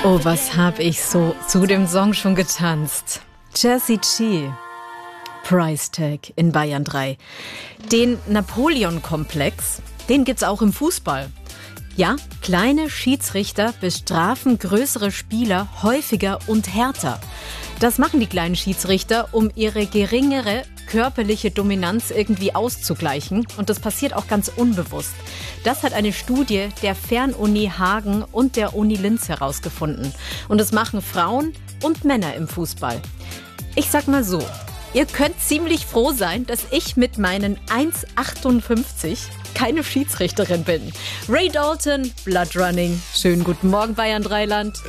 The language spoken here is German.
Oh, was hab ich so zu dem Song schon getanzt. Jessie G. Price Tag in Bayern 3. Den Napoleon-Komplex, den gibt's auch im Fußball. Ja, kleine Schiedsrichter bestrafen größere Spieler häufiger und härter. Das machen die kleinen Schiedsrichter, um ihre geringere körperliche Dominanz irgendwie auszugleichen. Und das passiert auch ganz unbewusst. Das hat eine Studie der Fernuni Hagen und der Uni Linz herausgefunden. Und das machen Frauen und Männer im Fußball. Ich sag mal so, ihr könnt ziemlich froh sein, dass ich mit meinen 1,58 keine Schiedsrichterin bin. Ray Dalton, Blood Running. Schönen guten Morgen, Bayern 3 Land.